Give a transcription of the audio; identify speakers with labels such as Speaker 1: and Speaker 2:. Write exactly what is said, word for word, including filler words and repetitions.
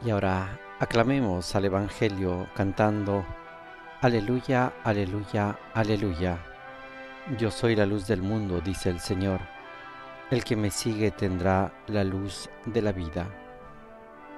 Speaker 1: Y ahora aclamemos al Evangelio cantando: Aleluya, aleluya, aleluya. Yo soy la luz del mundo, dice el Señor. El que me sigue tendrá la luz de la vida.